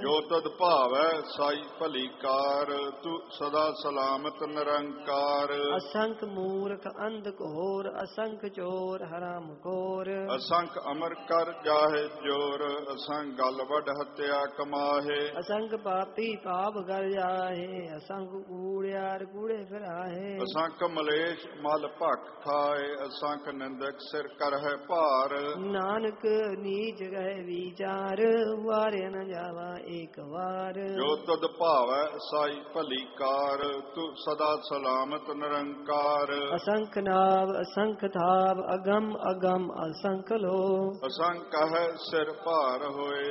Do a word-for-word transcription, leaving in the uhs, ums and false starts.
ਜੋ ਤਦ ਭਾਵੈ ਸਾਈ ਭਲੀ ਕਾਰ, ਤੂੰ ਸਦਾ ਸਲਾਮਤ ਨਿਰੰਕਾਰ। ਅਸੰਖ ਮੂਰਖ ਅੰਧ ਘੋਰ, ਅਸੰਖ ਚੋਰ ਹਰਾਮ ਖੋਰ। ਅਸੰਖ ਅਮਰ ਕਰ ਜਾਹੇ ਜੋਰ, ਅਸੰਖ ਗਲ ਵੱਡ ਹੱਤਿਆ ਕਮਾਹੇ। ਅਸੰਖ ਪਾਪੀ ਪਾਪ ਕਰ ਜਾਹੇ, ਅਸੰਖ ਕੂੜਿਆਰ ਕੂੜੇ ਫਿਰਾਹੇ। ਅਸੰਖ ਮਲੇਸ਼ ਮਲ ਭਖ ਖਾਏ, ਅਸੰਖ ਨਿੰਦਕ ਸਿਰ ਕਰਹਿ ਭਾਰ। ਨਾਨਕ ਨੀਚ ਗਏ ਵਿਚਾਰ, ਵਾਰਿਆ ਨ ਜਾਵਾ ਏਕ ਵਾਰ। ਜੋ ਤਦ ਭਾਵੈ ਸਾਈ ਭਲੀ ਕਾਰ, ਤੂੰ ਸਦਾ ਸਲਾਮਤ ਨਿਰੰਕਾਰ। ਅਸੰਖ ਨਾਵ ਅਸੰਖ ਥਾਵ, ਅਗਮ ਅਗਮ ਅਸੰਖ ਲੋ। ਅਸੰਖ ਕਹੈ ਸਿਰ ਭਾਰ ਹੋਏ,